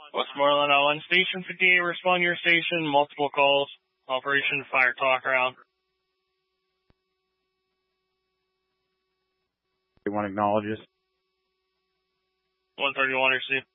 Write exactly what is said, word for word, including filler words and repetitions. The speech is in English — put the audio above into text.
Westmoreland Island Station fifty-eight, respond to your station, multiple calls, Operation Fire Talk Round. You want to acknowledge us? one thirty-one, receive.